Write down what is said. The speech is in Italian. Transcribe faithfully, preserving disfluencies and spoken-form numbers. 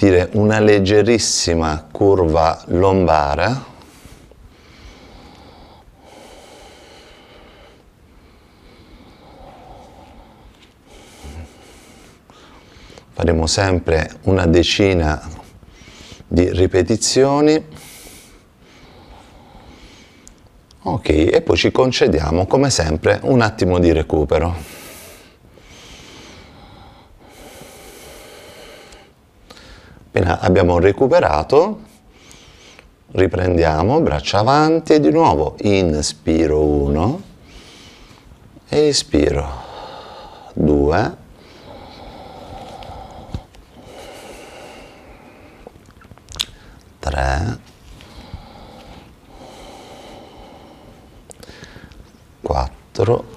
sentire una leggerissima curva lombare. Faremo sempre una decina di ripetizioni. Ok, e poi ci concediamo come sempre un attimo di recupero. Appena abbiamo recuperato, riprendiamo, braccia avanti e di nuovo inspiro uno, espiro due, tre, quattro,